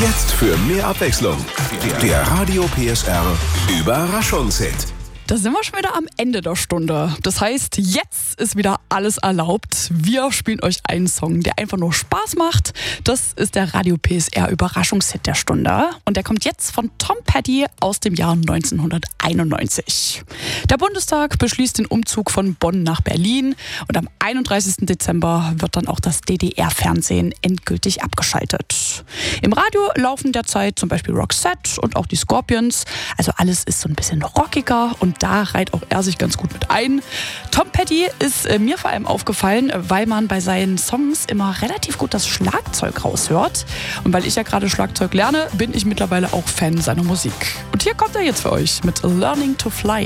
Jetzt für mehr Abwechslung. Der Radio PSR Überraschungshit. Da sind wir schon wieder am Ende der Stunde. Das heißt, jetzt ist wieder alles erlaubt. Wir spielen euch einen Song, der einfach nur Spaß macht. Das ist der Radio PSR Überraschungshit der Stunde. Und der kommt jetzt von Tom Petty aus dem Jahr 1991. Der Bundestag beschließt den Umzug von Bonn nach Berlin. Und am 31. Dezember wird dann auch das DDR-Fernsehen endgültig abgeschaltet. Im Radio laufen derzeit zum Beispiel Roxette und auch die Scorpions. Also alles ist so ein bisschen rockiger und da reiht auch er sich ganz gut mit ein. Tom Petty ist mir vor allem aufgefallen, weil man bei seinen Songs immer relativ gut das Schlagzeug raushört. Und weil ich ja gerade Schlagzeug lerne, bin ich mittlerweile auch Fan seiner Musik. Und hier kommt er jetzt für euch mit Learning to Fly.